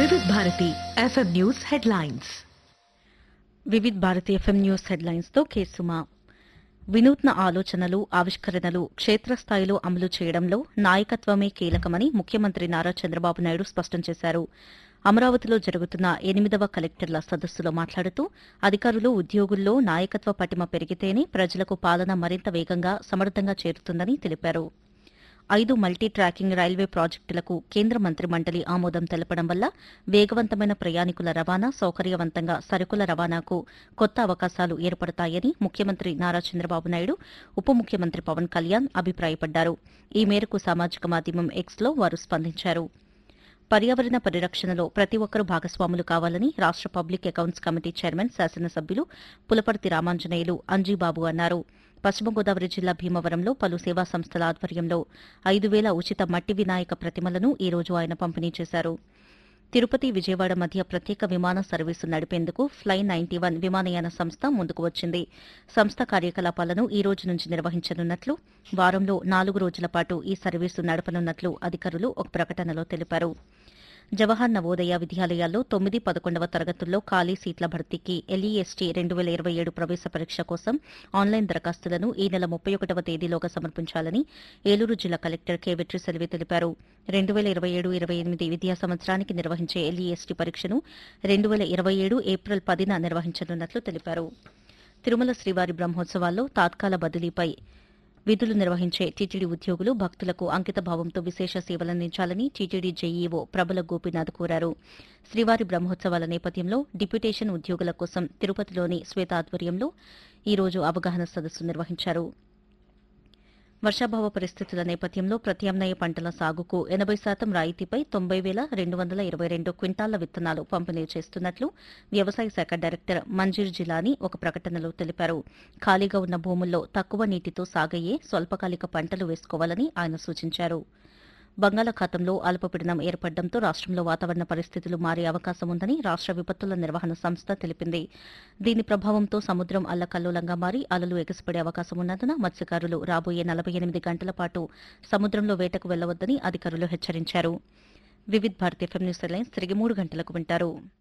వివిధ Bharati FM news headlines. వివిధ Bharati FM news headlines తో కేసుమా. వినూత్న ఆలోచనలు, ఆవిష్కరణలు క్షేత్రస్థాయిలో అమలు చేయడంలో నాయకత్వమే కీలకమని ముఖ్యమంత్రి నారా చంద్రబాబు నాయుడు స్పష్టం చేశారు. అమరావతిలో జరుగుతున్న 8వ కలెక్టర్ల సదస్సులో మాట్లాడుతూ అధికారులు, ఉద్యోగుల్లో నాయకత్వ పటిమ పెరిగితేనే ప్రజలకు పాలన మరింత వేగంగా, సమర్థంగా చేరుతుందని తెలిపారు. 5 మల్టీ ట్రాకింగ్ రైల్వే ప్రాజెక్టులకు కేంద్ర మంత్రి మండలి ఆమోదం తెలపడం వల్ల వేగవంతమైన ప్రయాణికుల రవాణా, సౌకర్యవంతంగా సరుకుల రవాణాకు కొత్త అవకాశాలు ఏర్పడతాయని ముఖ్యమంత్రి నారా చంద్రబాబు నాయుడు, ఉప ముఖ్యమంత్రి పవన్ కళ్యాణ్ అభిప్రాయపడ్డారు. ఈ మేరకు సామాజిక మాధ్యమం ఎక్స్లో వారు స్పందించారు. పర్యావరణ పరిరక్షణలో ప్రతి ఒక్కరూ భాగస్వాములు కావాలని రాష్ట పబ్లిక్ అకౌంట్స్ కమిటీ చైర్మన్, శాసనసభ్యులు పులపర్తి రామాంజనేయులు అంజీబాబు అన్నారు. పశ్చిమ గోదావరి జిల్లా భీమవరంలో పలు సేవా సంస్థల ఆధ్వర్యంలో 5,000 ఉచిత మట్టి వినాయక ప్రతిమలను ఈ రోజు ఆయన పంపిణీ చేశారు. తిరుపతి, విజయవాడ మధ్య ప్రత్యేక విమాన సర్వీసు నడిపేందుకు ఫ్లై 91 విమానయాన సంస్థ ముందుకు వచ్చింది. సంస్థ కార్యకలాపాలను ఈ రోజు నుంచి నిర్వహించనున్నట్లు, వారంలో 4 రోజుల పాటు ఈ సర్వీసు నడపనున్నట్లు అధికారులు ఒక ప్రకటనలో తెలిపారు. జవహర్ నవోదయ విద్యాలయాల్లో 9, 11వ తరగతుల్లో ఖాళీ సీట్ల భర్తీకి ఎల్ఈఎస్టీ 2027 ప్రవేశ పరీక్ష కోసం ఆన్లైన్ దరఖాస్తులను ఈ నెల 31వ తేదీలోగా సమర్పించాలని ఏలూరు జిల్లా కలెక్టర్ కె. వెట్రిసెల్వి తెలిపారు. 2027-28 విద్యా సంవత్సరానికి నిర్వహించే ఎల్ఈఎస్టీ పరీక్షను 2027 ఏప్రిల్ 10న నిర్వహించనున్నట్లు తెలిపారు. తిరుమల శ్రీవారి బ్రహ్మోత్సవాల్లో తాత్కాల బదిలీపై విధులు నిర్వహించే టీటీడీ ఉద్యోగులు భక్తులకు అంకితభావంతో విశేష సేవలందించాలని టీటీడీ జేఈఓ ప్రబల గోపీనాథ్ కోరారు. శ్రీవారి బ్రహ్మోత్సవాల నేపథ్యంలో డిప్యూటేషన్ ఉద్యోగుల కోసం తిరుపతిలోని శ్వేత ఆధ్వర్యంలో ఈ రోజు అవగాహన సదస్సు నిర్వహించారు. వర్షాభావ పరిస్థితుల నేపథ్యంలో ప్రత్యామ్నాయ పంటల సాగుకు 80% రాయితీపై 90,222 క్వింటాళ్ల విత్తనాలు పంపిణీ చేస్తున్నట్లు వ్యవసాయ శాఖ డైరెక్టర్ మంజీర్ జిలానీ ఒక ప్రకటనలో తెలిపారు. ఖాళీగా ఉన్న భూముల్లో తక్కువ నీటితో సాగయ్యే స్వల్పకాలిక పంటలు వేసుకోవాలని ఆయన సూచించారు. బంగాళాఖాతంలో అల్పపీడనం ఏర్పడడంతో రాష్టంలో వాతావరణ పరిస్థితులు మారే అవకాశం ఉందని రాష్ట విపత్తుల నిర్వహణ సంస్థ తెలిపింది. దీని ప్రభావంతో సముద్రం అల్లకల్లోలంగా మారి అలలు ఎగసిపడే అవకాశం ఉన్నందున మత్స్యకారులు రాబోయే 48 గంటల పాటు సముద్రంలో వేటకు వెళ్లవద్దని అధికారులు హెచ్చరించారు. వివిధ భారతి ఎఫ్ఎం న్యూస్ హెడ్లైన్స్ తిరిగి 3 గంటలకు వింటారు.